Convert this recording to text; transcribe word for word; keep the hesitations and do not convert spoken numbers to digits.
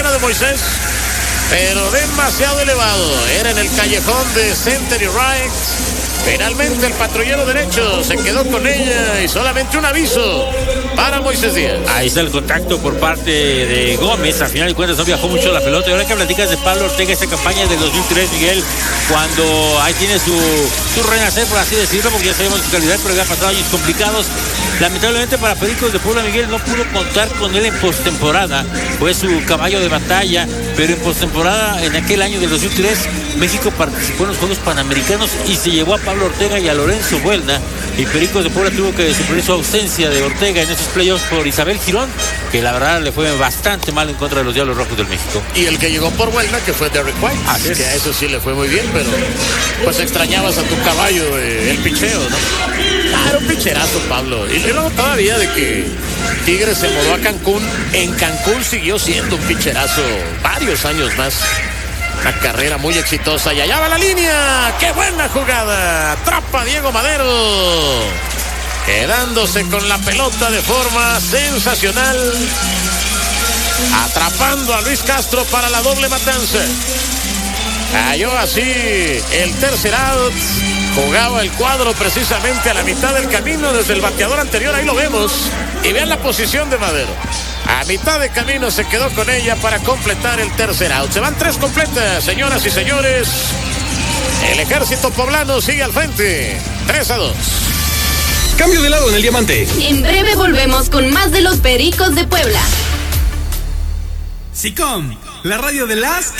cadera de Moisés, pero demasiado elevado. Era en el callejón de Center y Right. Finalmente el patrullero derecho se quedó con ella y solamente un aviso para Moisés Díaz. Ahí está el contacto por parte de Gómez. Al final de cuentas no viajó mucho la pelota. Y ahora que platicas de Pablo Ortega, esta campaña del dos mil tres, Miguel, cuando ahí tiene su, su renacer, por así decirlo, porque ya sabemos su calidad, pero ya ha pasado años complicados. Lamentablemente para Pericos de Puebla, Miguel no pudo contar con él en postemporada. Fue su caballo de batalla, pero en postemporada en aquel año del dos mil tres, México participó en los Juegos Panamericanos y se llevó a Pablo Ortega y a Lorenzo Buelna, y Pericos de Puebla tuvo que suplir su ausencia de Ortega en esos playoffs por Isabel Girón, que la verdad le fue bastante mal en contra de los Diablos Rojos del México. Y el que llegó por Buelna, que fue Derek White, así es. Que a eso sí le fue muy bien, pero pues extrañabas a tu caballo, eh, el picheo, ¿no? Ah, era un picherazo, Pablo. Y luego todavía de que Tigres se mudó a Cancún, en Cancún siguió siendo un picherazo varios años más. Una carrera muy exitosa y allá va la línea. ¡Qué buena jugada! Atrapa a Diego Madero, quedándose con la pelota de forma sensacional, atrapando a Luis Castro para la doble matanza. Cayó así el tercer out. Jugaba el cuadro precisamente a la mitad del camino desde el bateador anterior. Ahí lo vemos. Y vean la posición de Madero. A mitad de camino se quedó con ella para completar el tercer out. Se van tres completas, señoras y señores. El ejército poblano sigue al frente. tres a dos. Cambio de lado en el diamante. En breve volvemos con más de los Pericos de Puebla. SICOM, la radio de las